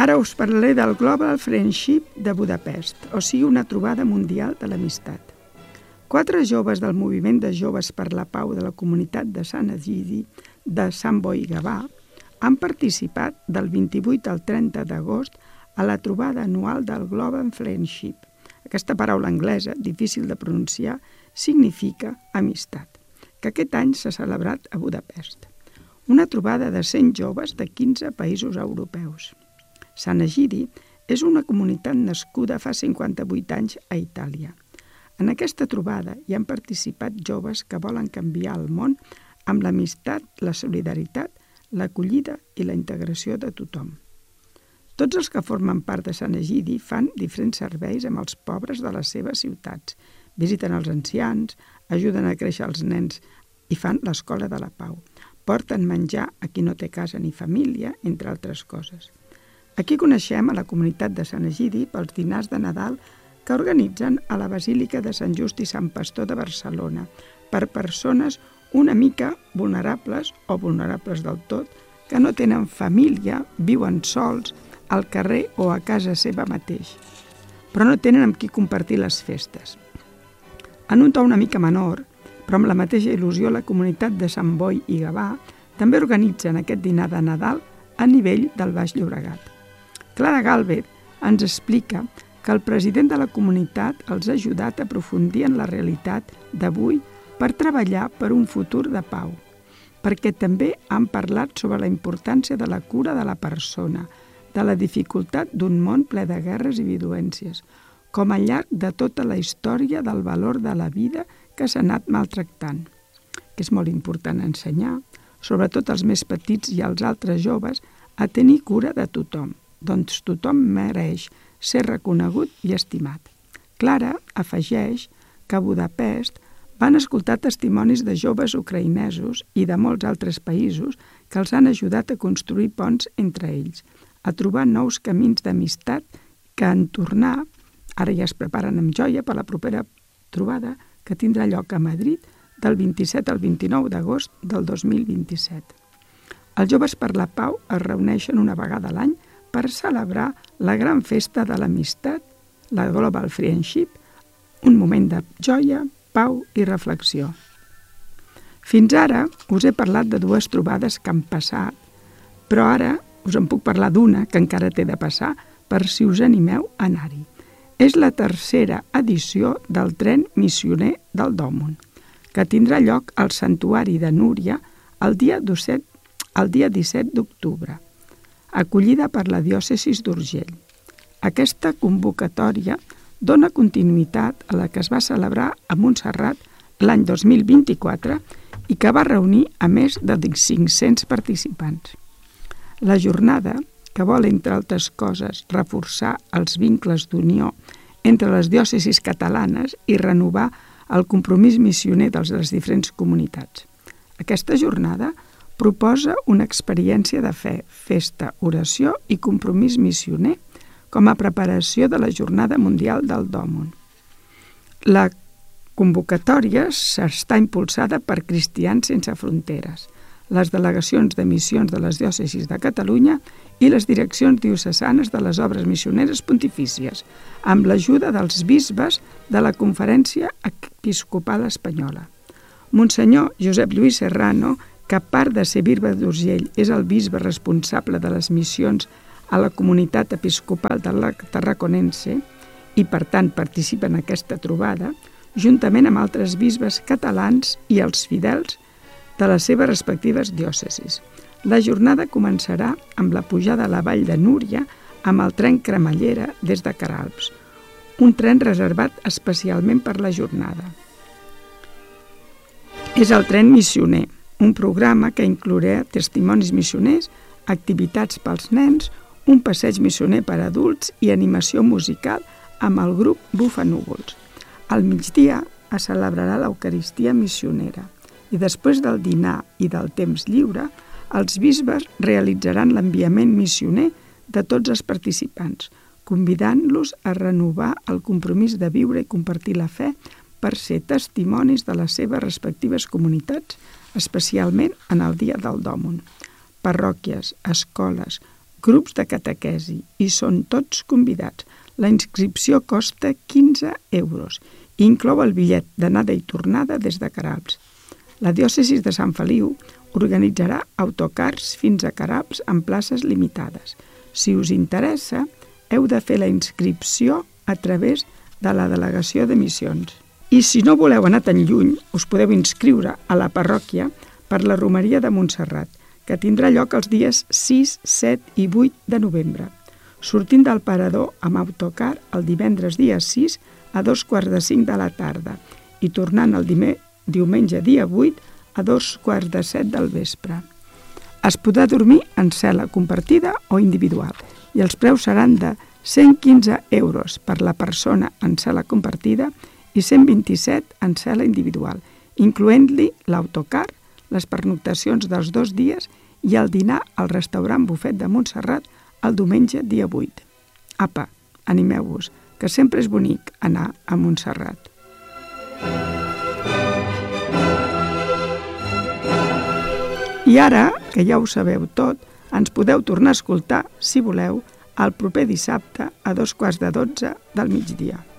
Ara us parlaré del Global Friendship de Budapest, o sigui, una trobada mundial de l'amistat. 4 joves del moviment de joves per la pau de la comunitat de Sant Egidi de Sant Boi i Gavà han participat del 28 al 30 d'agost a la trobada anual del Global Friendship. Aquesta paraula anglesa, difícil de pronunciar, significa amistat, que aquest any s'ha celebrat a Budapest. Una trobada de 100 joves de 15 països europeus. Sant Egidi és una comunitat nascuda fa 58 anys a Itàlia. En aquesta trobada hi han participat joves que volen canviar el món amb l'amistat, la solidaritat, l'acollida i la integració de tothom. Tots els que formen part de Sant Egidi fan diferents serveis amb els pobres de les seves ciutats. Visiten els ancians, ajuden a créixer els nens i fan l'Escola de la Pau. Porten menjar a qui no té casa ni família, entre altres coses. Aquí coneixem a la comunitat de Sant Egidi pels dinars de Nadal que organitzen a la Basílica de Sant Just i Sant Pastor de Barcelona per persones una mica vulnerables o vulnerables del tot, que no tenen família, viuen sols, al carrer o a casa seva mateix, però no tenen amb qui compartir les festes. En un to una mica menor, però amb la mateixa il·lusió, la comunitat de Sant Boi i Gavà també organitzen aquest dinar de Nadal a nivell del Baix Llobregat. Clara Gálvez ens explica que el president de la comunitat els ha ajudat a aprofundir en la realitat d'avui per treballar per un futur de pau, perquè també han parlat sobre la importància de la cura de la persona, de la dificultat d'un món ple de guerres i violències, com al llarg de tota la història del valor de la vida que s'ha anat maltractant, que és molt important ensenyar, sobretot als més petits i als altres joves, a tenir cura de tothom, doncs tothom mereix ser reconegut i estimat. Clara afegeix que a Budapest van escoltar testimonis de joves ucraïnesos i de molts altres països que els han ajudat a construir ponts entre ells, a trobar nous camins d'amistat que en tornar, ara ja es preparen amb joia per la propera trobada que tindrà lloc a Madrid del 27 al 29 d'agost del 2027. Els Joves per la Pau es reuneixen una vegada a l'any per celebrar la gran festa de l'amistat, la Global Friendship, un moment de joia, pau i reflexió. Fins ara us he parlat de 2 trobades que han passat, però ara us en puc parlar d'una que encara té de passar per si us animeu a anar-hi. És la 3a edició del Tren Missioner del Dòmun, que tindrà lloc al Santuari de Núria el dia 17 d'octubre, acollida per la diòcesis d'Urgell. Aquesta convocatòria dona continuïtat a la que es va celebrar a Montserrat l'any 2024 i que va reunir a més de 500 participants. La jornada, que vol, entre altres coses, reforçar els vincles d'unió entre les diòcesis catalanes i renovar el compromís missioner de les diferents comunitats. Aquesta jornada proposa una experiència de fe, festa, oració i compromís missioner com a preparació de la Jornada Mundial del Dòmun. La convocatòria està impulsada per Cristians Sense Fronteres, les delegacions de missions de les diòcesis de Catalunya i les direccions diocesanes de les obres missioneres pontifícies, amb l'ajuda dels bisbes de la Conferència Episcopal Espanyola. Monsenyor Josep Lluís Serrano, que a part de ser bisbe d'Urgell és el bisbe responsable de les missions a la comunitat episcopal tarraconense i per tant participa en aquesta trobada, juntament amb altres bisbes catalans i els fidels de les seves respectives diòcesis. La jornada començarà amb la pujada a la vall de Núria amb el tren cremallera des de Queralbs, un tren reservat especialment per la jornada. És el tren missioner, un programa que inclourà testimonis missioners, activitats pels nens, un passeig missioner per a adults i animació musical amb el grup Bufanúvols. Al migdia es celebrarà l'Eucaristia missionera i després del dinar i del temps lliure, els bisbes realitzaran l'enviament missioner de tots els participants, convidant-los a renovar el compromís de viure i compartir la fe per ser testimonis de les seves respectives comunitats, especialment en el dia del Dòmun. Parròquies, escoles, grups de catequesi i són tots convidats. La inscripció costa 15 euros i inclou el bitllet d'anada i tornada des de Queralbs. La diòcesi de Sant Feliu organitzarà autocars fins a Queralbs en places limitades. Si us interessa, heu de fer la inscripció a través de la Delegació de Missions. I si no voleu anar tan lluny, us podeu inscriure a la parròquia per la Romeria de Montserrat, que tindrà lloc els dies 6, 7 i 8 de novembre. Sortint del parador amb autocar el divendres dia 6 a 2:45 de la tarda i tornant el diumenge dia 8 a 2:45 del vespre. Es podrà dormir en cel·la compartida o individual i els preus seran de 115 euros per la persona en cel·la compartida i 127 en cel·la individual, incloent-li l'autocar, les pernoctacions dels 2 dies i el dinar al restaurant Bufet de Montserrat el diumenge dia 8. Apa, animeu-vos, que sempre és bonic anar a Montserrat. I ara, que ja ho sabeu tot, ens podeu tornar a escoltar, si voleu, el proper dissabte a 12:15 del migdia.